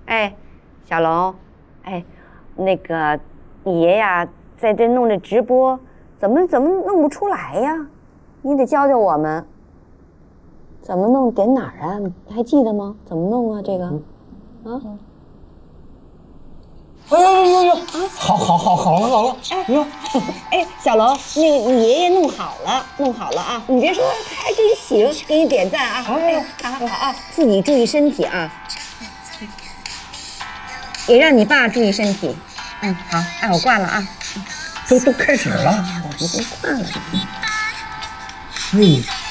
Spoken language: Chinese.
哎，小龙，哎，那个你爷呀，在这弄这直播，怎么弄不出来呀？你得教教我们，怎么弄？点哪儿啊？你还记得吗？怎么弄啊？这个，啊？ 哎呦，好了！ 哎，小龙，那个你爷爷弄好了啊！你别说，他还真行，给你点赞啊！哎，好啊，自己注意身体啊，也让你爸注意身体。好，哎，我挂了啊。 都开始了， 我不会挂了。 哎。